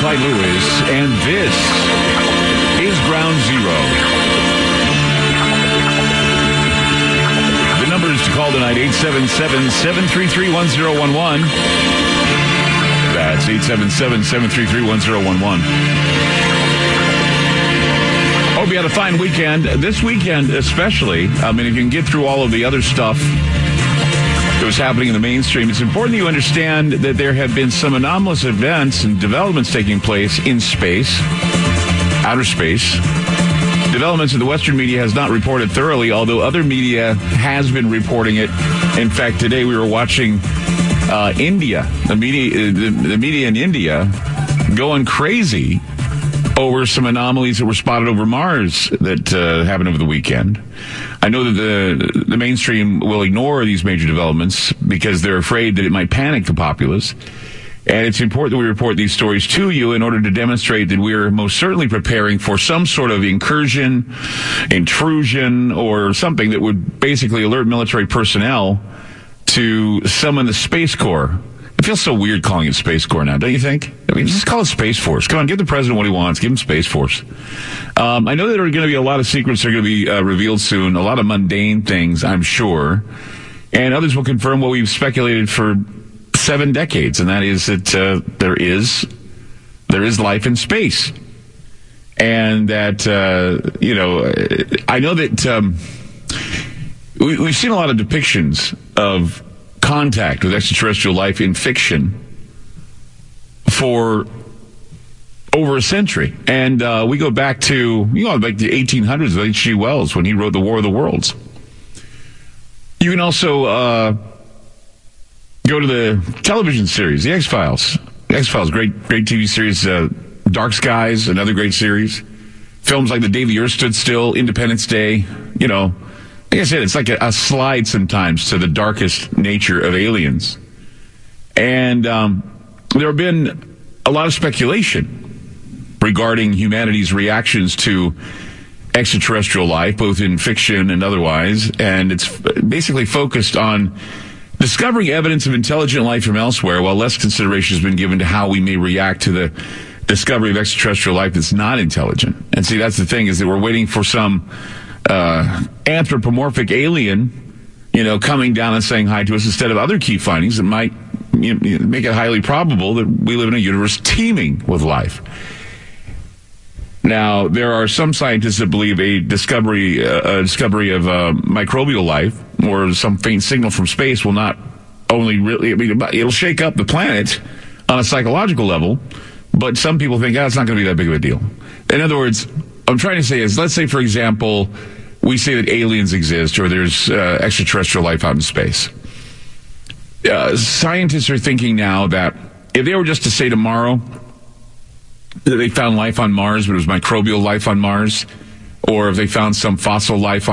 Clyde Lewis, and this is Ground Zero. The number is to call tonight, 877-733-1011. That's 877-733-1011. Hope you had a fine weekend. This weekend especially, I mean, if you can get through all of the other stuff that was happening in the mainstream, it's important that you understand that there have been some anomalous events and developments taking place in space, outer space. Developments that the Western media has not reported thoroughly, although other media has been reporting it. In fact, today we were watching India, the media in India, going crazy over some anomalies that were spotted over Mars that happened over the weekend. I know that the mainstream will ignore these major developments because they're afraid that it might panic the populace. And it's important that we report these stories to you in order to demonstrate that we are most certainly preparing for some sort of incursion, intrusion, or something that would basically alert military personnel to summon the Space Corps. It feels so weird calling it Space Corps now, don't you think? I mean, just call it Space Force. Come on, give the president what he wants. Give him Space Force. I know that there are going to be a lot of secrets that are going to be revealed soon, a lot of mundane things, I'm sure. And others will confirm what we've speculated for 7 decades, and that is that there is life in space. And that, I know that we've seen a lot of depictions of contact with extraterrestrial life in fiction for over a century. And we go back to, like the 1800s with H.G. Wells when he wrote The War of the Worlds. You can also go to the television series, The X-Files. The X-Files, great TV series. Dark Skies, another great series. Films like The Day the Earth Stood Still, Independence Day, like I said, it's like a slide sometimes to the darkest nature of aliens. And there have been a lot of speculation regarding humanity's reactions to extraterrestrial life, both in fiction and otherwise. And it's basically focused on discovering evidence of intelligent life from elsewhere, while less consideration has been given to how we may react to the discovery of extraterrestrial life that's not intelligent. And see, that's the thing, is that we're waiting for some anthropomorphic alien, coming down and saying hi to us instead of other key findings that might make it highly probable that we live in a universe teeming with life. Now, there are some scientists that believe a discovery of microbial life or some faint signal from space will not only really, it'll shake up the planet on a psychological level, but some people think, it's not going to be that big of a deal. In other words, I'm trying to say is, let's say, for example, we say that aliens exist or there's extraterrestrial life out in space. Scientists are thinking now that if they were just to say tomorrow that they found life on Mars, but it was microbial life on Mars, or if they found some fossil life on